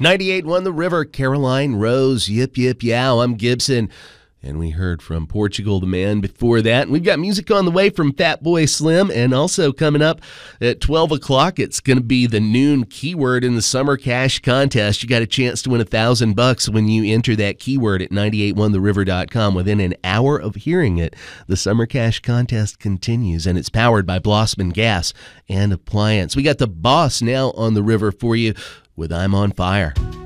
98.1 The River, Caroline Rose, Yip Yip Yow. I'm Gibson. And we heard from Portugal the Man before that. And we've got music on the way from Fatboy Slim. And also coming up at 12 o'clock, it's going to be the noon keyword in the Summer Cash Contest. You got a chance to win $1,000 when you enter that keyword at 981theriver.com. Within an hour of hearing it, the Summer Cash Contest continues. And it's powered by Blossman Gas and Appliance. We got the boss now on the river for you with I'm on Fire.